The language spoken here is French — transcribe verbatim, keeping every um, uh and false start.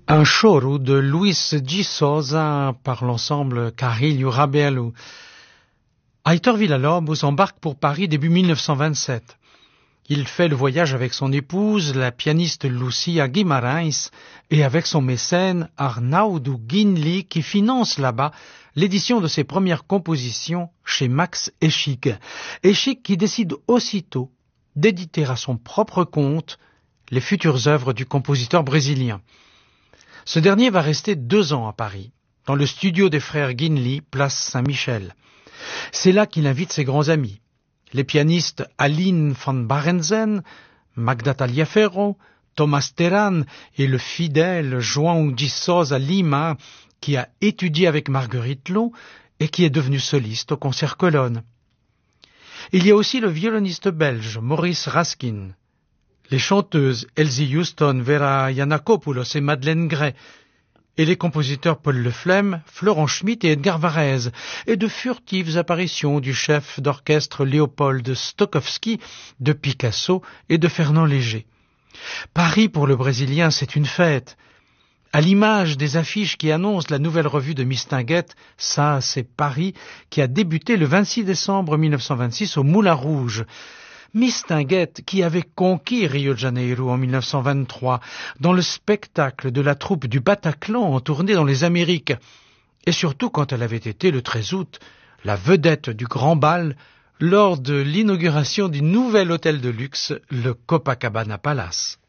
Un choro de Luis G. Souza par l'ensemble Carrilho Rabelo. Aitor Villa-Lobos embarque pour Paris début mille neuf cent vingt-sept. Il fait le voyage avec son épouse, la pianiste Lucia Guimarães, et avec son mécène Arnaldo Guinli, qui finance là-bas l'édition de ses premières compositions chez Max Eschig. Eschig qui décide aussitôt d'éditer à son propre compte les futures œuvres du compositeur brésilien. Ce dernier va rester deux ans à Paris, dans le studio des frères Guinli, place Saint-Michel. C'est là qu'il invite ses grands amis, les pianistes Aline van Barenzen, Magda Taliaferro, Thomas Terran et le fidèle João de Sousa Lima, qui a étudié avec Marguerite Long et qui est devenu soliste au Concert Colonne. Il y a aussi le violoniste belge Maurice Raskin, les chanteuses Elsie Houston, Vera Yiannakopoulos et Madeleine Gray, et les compositeurs Paul Leflemme, Florent Schmitt et Edgar Varèse, et de furtives apparitions du chef d'orchestre Léopold Stokowski, de Picasso et de Fernand Léger. Paris pour le Brésilien, c'est une fête. À l'image des affiches qui annoncent la nouvelle revue de Mistinguett, ça c'est Paris, qui a débuté le vingt-six décembre mille neuf cent vingt-six au Moulin Rouge. Mistinguett, qui avait conquis Rio de Janeiro en mille neuf cent vingt-trois, dans le spectacle de la troupe du Bataclan en tournée dans les Amériques, et surtout quand elle avait été, le treize août, la vedette du grand bal lors de l'inauguration du nouvel hôtel de luxe, le Copacabana Palace.